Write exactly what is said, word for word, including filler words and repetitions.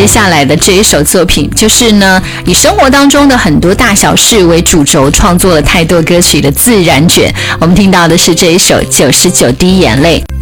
接下来的这一首作品，就是呢以生活当中的很多大小事为主轴，创作了太多歌曲的自然卷。我们听到的是这一首九十九滴眼泪。